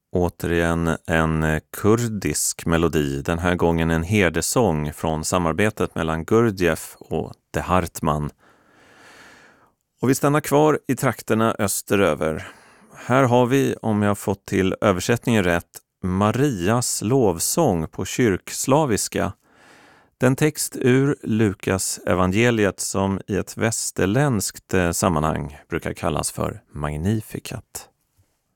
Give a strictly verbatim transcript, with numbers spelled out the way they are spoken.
Återigen en kurdisk melodi, den här gången en herdesång från samarbetet mellan Gurdjieff och de Hartman. Och vi stannar kvar i trakterna österöver. Här har vi, om jag fått till översättningen rätt, Marias lovsång på kyrkslaviska. Den text ur Lukas evangeliet som i ett västerländskt sammanhang brukar kallas för Magnificat.